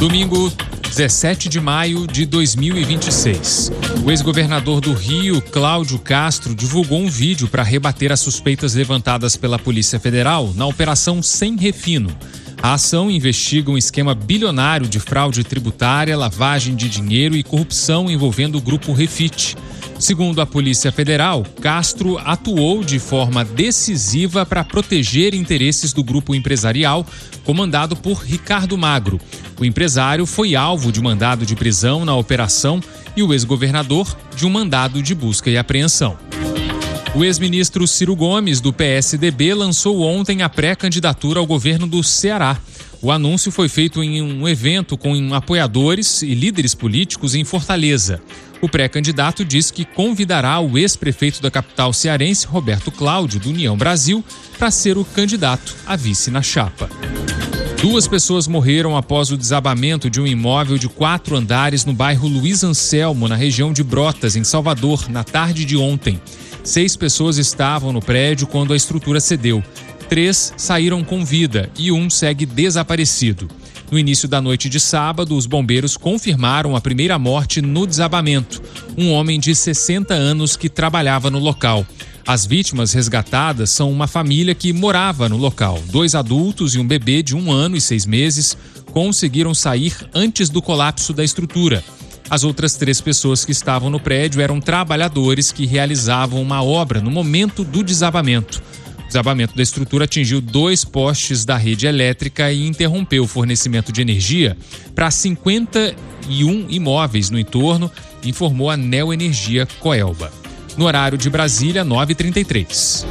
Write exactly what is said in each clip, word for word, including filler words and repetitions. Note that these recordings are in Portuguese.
Domingo, dezessete de maio de dois mil e vinte e seis. O ex-governador do Rio, Cláudio Castro, divulgou um vídeo para rebater as suspeitas levantadas pela Polícia Federal na Operação Sem Refino. A ação investiga um esquema bilionário de fraude tributária, lavagem de dinheiro e corrupção envolvendo o Grupo Refit. Segundo a Polícia Federal, Castro atuou de forma decisiva para proteger interesses do grupo empresarial comandado por Ricardo Magro. O empresário foi alvo de mandado de prisão na operação e o ex-governador de um mandado de busca e apreensão. O ex-ministro Ciro Gomes, do P S D B, lançou ontem a pré-candidatura ao governo do Ceará. O anúncio foi feito em um evento com apoiadores e líderes políticos em Fortaleza. O pré-candidato diz que convidará o ex-prefeito da capital cearense, Roberto Cláudio, do União Brasil, para ser o candidato a vice na chapa. Duas pessoas morreram após o desabamento de um imóvel de quatro andares no bairro Luiz Anselmo, na região de Brotas, em Salvador, na tarde de ontem. Seis pessoas estavam no prédio quando a estrutura cedeu. Três saíram com vida e um segue desaparecido. No início da noite de sábado, os bombeiros confirmaram a primeira morte no desabamento, um homem de sessenta anos que trabalhava no local. As vítimas resgatadas são uma família que morava no local. Dois adultos e um bebê de um ano e seis meses conseguiram sair antes do colapso da estrutura. As outras três pessoas que estavam no prédio eram trabalhadores que realizavam uma obra no momento do desabamento. O desabamento da estrutura atingiu dois postes da rede elétrica e interrompeu o fornecimento de energia para cinquenta e um imóveis no entorno, informou a Neoenergia Coelba. No horário de Brasília, nove e trinta e três.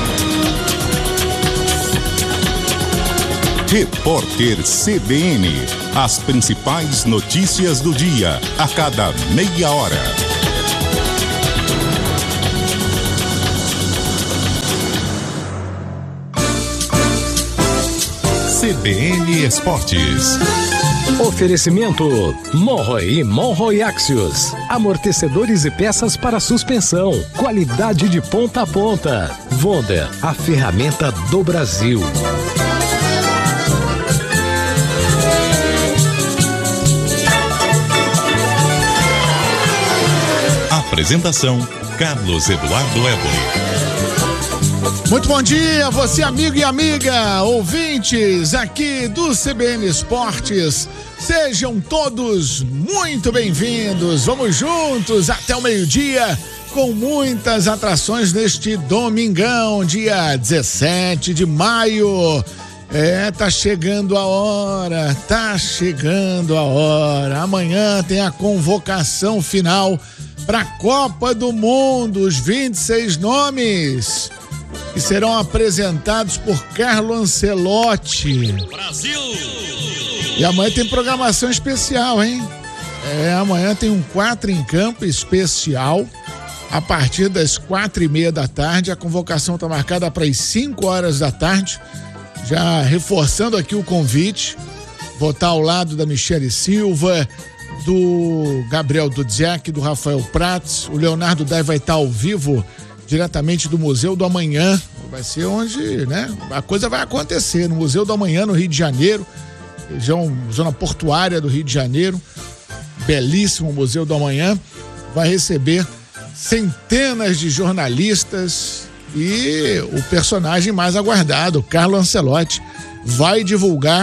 Repórter C B N. As principais notícias do dia, a cada meia hora. C B N Esportes. Oferecimento Monroe e Monroe Axios. Amortecedores e peças para suspensão. Qualidade de ponta a ponta. Wonder, a ferramenta do Brasil. Apresentação: Carlos Eduardo Eboli. Muito bom dia, você amigo e amiga, ouvintes aqui do C B N Esportes. Sejam todos muito bem-vindos. Vamos juntos até o meio-dia com muitas atrações neste domingão, dia dezessete de maio. É, tá chegando a hora, tá chegando a hora. Amanhã tem a convocação final para a Copa do Mundo, os vinte e seis nomes que serão apresentados por Carlo Ancelotti. Brasil! E amanhã tem programação especial, hein? É, amanhã tem um quatro em campo especial a partir das quatro e meia da tarde. A convocação está marcada para as cinco horas da tarde. Já reforçando aqui o convite, vou estar ao lado da Michele Silva, do Gabriel Dudziak, do Rafael Prats. O Leonardo Dai vai estar ao vivo diretamente do Museu do Amanhã. Vai ser onde, né, a coisa vai acontecer, no Museu do Amanhã, no Rio de Janeiro, região, zona portuária do Rio de Janeiro. Belíssimo Museu do Amanhã. Vai receber centenas de jornalistas e o personagem mais aguardado, Carlo Ancelotti, vai divulgar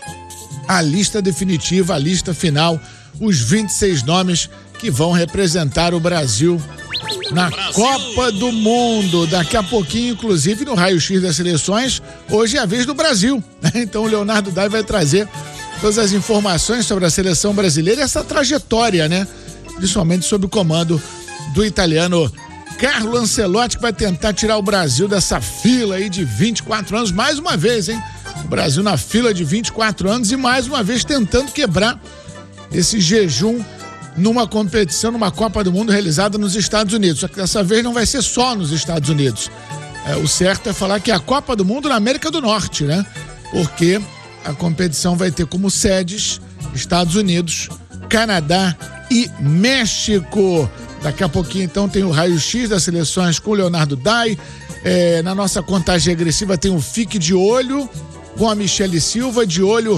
a lista definitiva, a lista final, os vinte e seis nomes que vão representar o Brasil na Brasil. Copa do Mundo. Daqui a pouquinho, inclusive, no raio-x das seleções, hoje é a vez do Brasil, né? Então o Leonardo Dai vai trazer todas as informações sobre a seleção brasileira e essa trajetória, né? Principalmente sob o comando do italiano Carlo Ancelotti, que vai tentar tirar o Brasil dessa fila aí de vinte e quatro anos, mais uma vez, hein? O Brasil na fila de vinte e quatro anos e mais uma vez tentando quebrar esse jejum numa competição, numa Copa do Mundo realizada nos Estados Unidos. Só que dessa vez não vai ser só nos Estados Unidos. É, o certo é falar que é a Copa do Mundo na América do Norte, né? Porque a competição vai ter como sedes Estados Unidos, Canadá e México. Daqui a pouquinho, então, tem o raio-x das seleções com o Leonardo Dai. É, na nossa contagem regressiva tem o Fique de Olho com a Michele Silva, de olho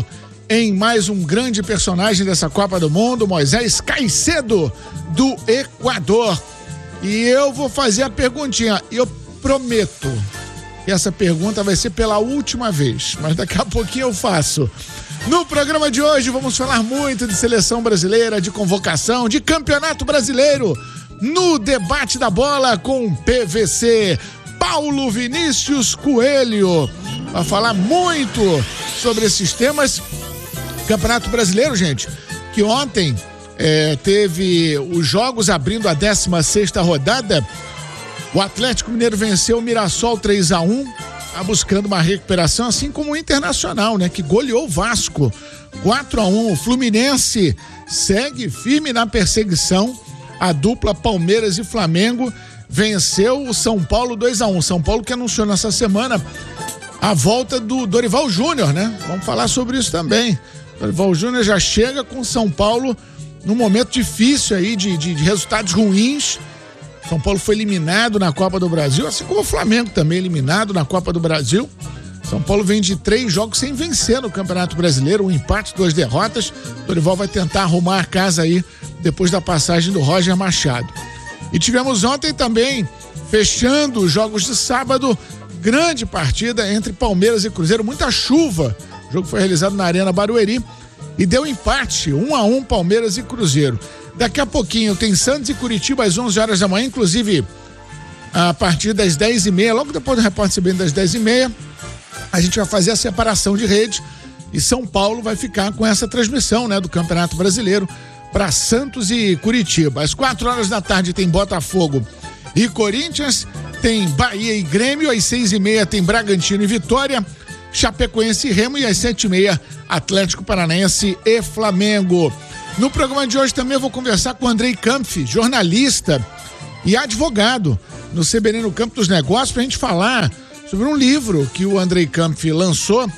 em mais um grande personagem dessa Copa do Mundo, Moisés Caicedo, do Equador. E eu vou fazer a perguntinha, eu prometo que essa pergunta vai ser pela última vez, mas daqui a pouquinho eu faço. No programa de hoje vamos falar muito de seleção brasileira, de convocação, de campeonato brasileiro, no debate da bola com P V C, Paulo Vinícius Coelho, vai falar muito sobre esses temas. Campeonato Brasileiro, gente, que ontem é, teve os jogos abrindo a décima sexta rodada. O Atlético Mineiro venceu o Mirassol três a um, tá buscando uma recuperação, assim como o Internacional, né, que goleou o Vasco quatro a um. O Fluminense segue firme na perseguição. A dupla Palmeiras e Flamengo venceu o São Paulo dois a um. São Paulo que anunciou nessa semana a volta do Dorival Júnior, né? Vamos falar sobre isso também. Dorival Júnior já chega com São Paulo num momento difícil aí de, de, de resultados ruins. São Paulo foi eliminado na Copa do Brasil, assim como o Flamengo também eliminado na Copa do Brasil. São Paulo vem de três jogos sem vencer no Campeonato Brasileiro, um empate, duas derrotas. Dorival vai tentar arrumar a casa aí depois da passagem do Roger Machado. E tivemos ontem também, fechando os jogos de sábado, grande partida entre Palmeiras e Cruzeiro, muita chuva. O jogo foi realizado na Arena Barueri e deu empate, um a um, Palmeiras e Cruzeiro. Daqui a pouquinho tem Santos e Curitiba às onze horas da manhã, inclusive a partir das dez e meia, logo depois do Repórter C B N das dez e meia, a gente vai fazer a separação de rede e São Paulo vai ficar com essa transmissão, né, do Campeonato Brasileiro para Santos e Curitiba. Às quatro horas da tarde tem Botafogo e Corinthians, tem Bahia e Grêmio, às seis e meia tem Bragantino e Vitória, Chapecoense e Remo, e às sete e meia Atlético Paranaense e Flamengo. No programa de hoje também eu vou conversar com o Andrei Kampf, jornalista e advogado no C B N no Campo dos Negócios, para a gente falar sobre um livro que o Andrei Kampf lançou,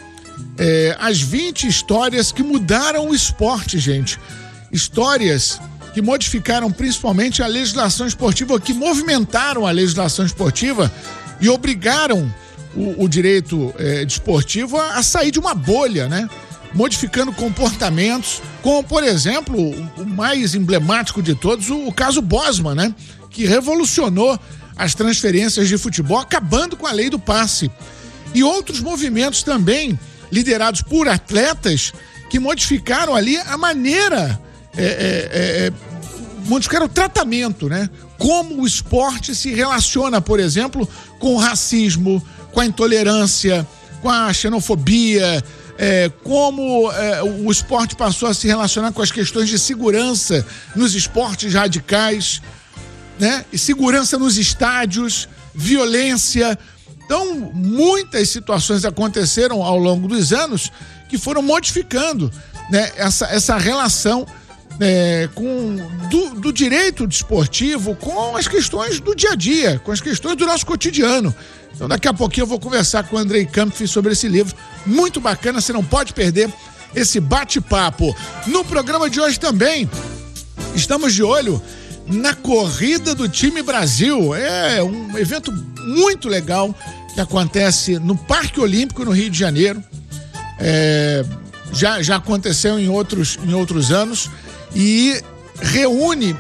é, as vinte histórias que mudaram o esporte, gente. Histórias que modificaram principalmente a legislação esportiva, que movimentaram a legislação esportiva e obrigaram o, o direito é, desportivo a, a sair de uma bolha, né? Modificando comportamentos, como, por exemplo, o, o mais emblemático de todos, o, o caso Bosman, né? Que revolucionou as transferências de futebol, acabando com a lei do passe. E outros movimentos também, liderados por atletas, que modificaram ali a maneira, é, é, é, modificaram o tratamento, né? Como o esporte se relaciona, por exemplo, com o racismo, com a intolerância, com a xenofobia, é, como é, o esporte passou a se relacionar com as questões de segurança nos esportes radicais, né? E segurança nos estádios, violência. Então, muitas situações aconteceram ao longo dos anos que foram modificando, né, essa, essa relação é, com, do, do direito desportivo com as questões do dia a dia, com as questões do nosso cotidiano. Então, daqui a pouquinho eu vou conversar com o Andrei Kampf sobre esse livro, muito bacana, você não pode perder esse bate-papo. No programa de hoje também, estamos de olho na corrida do time Brasil. É um evento muito legal que acontece no Parque Olímpico, no Rio de Janeiro. É, já, já aconteceu em outros, em outros anos e reúne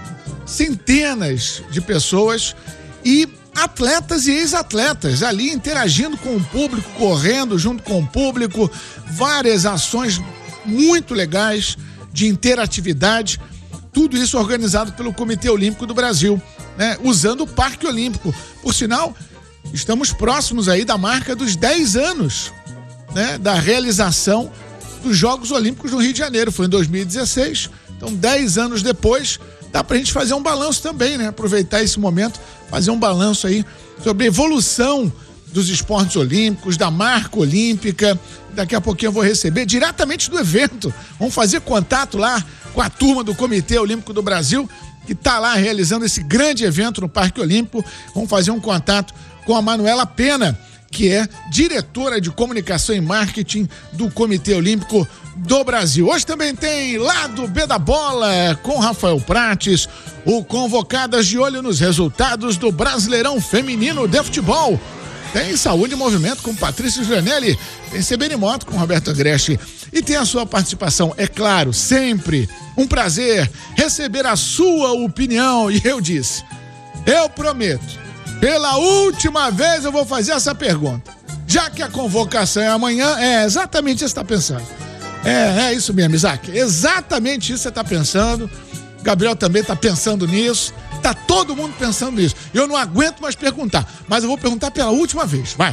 centenas de pessoas e atletas e ex-atletas ali interagindo com o público, correndo junto com o público, várias ações muito legais de interatividade, tudo isso organizado pelo Comitê Olímpico do Brasil, né? Usando o Parque Olímpico. Por sinal, estamos próximos aí da marca dos dez anos, né? Da realização dos Jogos Olímpicos no Rio de Janeiro. Foi em dois mil e dezesseis, então dez anos depois, dá pra gente fazer um balanço também, né? Aproveitar esse momento, fazer um balanço aí sobre a evolução dos esportes olímpicos, da marca olímpica. Daqui a pouquinho eu vou receber diretamente do evento. Vamos fazer contato lá com a turma do Comitê Olímpico do Brasil, que está lá realizando esse grande evento no Parque Olímpico. Vamos fazer um contato com a Manuela Pena, que é diretora de comunicação e marketing do Comitê Olímpico do Brasil. Hoje também tem Lado B da Bola com Rafael Prates, o Convocadas de olho nos resultados do Brasileirão Feminino de Futebol. Tem Saúde e Movimento com Patrícia Gianelli, tem C B N Moto com Roberto Agreste e tem a sua participação. É claro, sempre um prazer receber a sua opinião. E eu disse, eu prometo, pela última vez eu vou fazer essa pergunta. Já que a convocação é amanhã, é exatamente isso que você está pensando. É, é isso mesmo, Isaac. Exatamente isso que você está pensando. Gabriel também está pensando nisso. Tá todo mundo pensando nisso. Eu não aguento mais perguntar, mas eu vou perguntar pela última vez. Vai.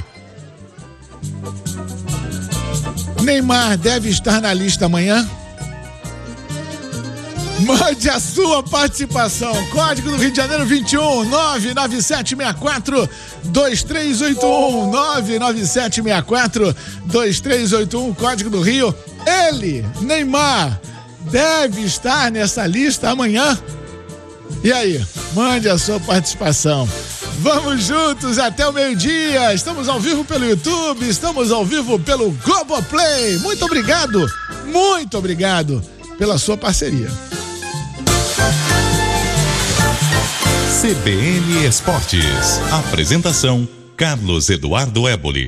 Neymar deve estar na lista amanhã? Mande a sua participação. Código do Rio de Janeiro vinte e um, nove nove sete seis quatro, dois três oito um, nove nove sete seis quatro, dois três oito um, Código do Rio. Ele, Neymar, deve estar nessa lista amanhã? E aí, mande a sua participação. Vamos juntos até o meio-dia. Estamos ao vivo pelo YouTube, estamos ao vivo pelo Globoplay. Muito obrigado, muito obrigado pela sua parceria. C B N Esportes. Apresentação: Carlos Eduardo Éboli.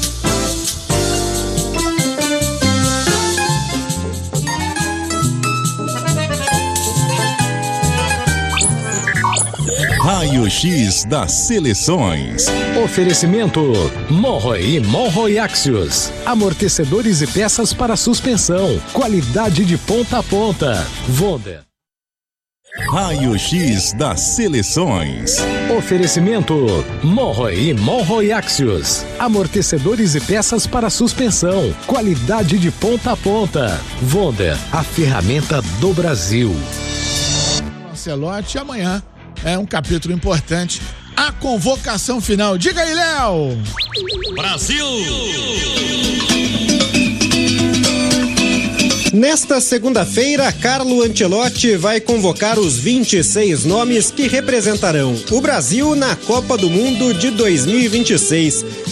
Raio-X das seleções. Oferecimento Monroe e Monroe Axios. Amortecedores e peças para suspensão. Qualidade de ponta a ponta. Wonder. Raio-X das seleções. Oferecimento Monroe e Monroe Axios. Amortecedores e peças para suspensão. Qualidade de ponta a ponta. Wonder, a ferramenta do Brasil. Lancelotti, amanhã é um capítulo importante. A convocação final. Diga aí, Léo! Brasil! Nesta segunda-feira, Carlo Ancelotti vai convocar os vinte e seis nomes que representarão o Brasil na Copa do Mundo de dois mil e vinte e seis.